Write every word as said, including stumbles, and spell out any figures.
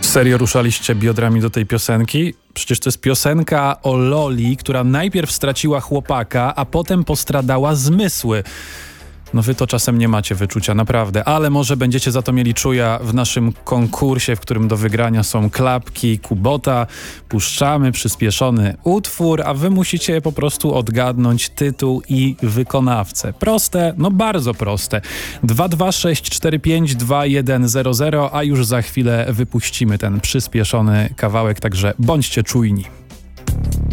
Serio ruszaliście biodrami do tej piosenki? Przecież to jest piosenka o Loli, która najpierw straciła chłopaka, a potem postradała zmysły. No wy to czasem nie macie wyczucia, naprawdę. Ale może będziecie za to mieli czuja w naszym konkursie, w którym do wygrania są klapki Kubota. Puszczamy przyspieszony utwór, a wy musicie po prostu odgadnąć tytuł i wykonawcę. Proste? No bardzo proste. dwa dwa sześć cztery pięć dwa jeden zero zero, a już za chwilę wypuścimy ten przyspieszony kawałek, także bądźcie czujni.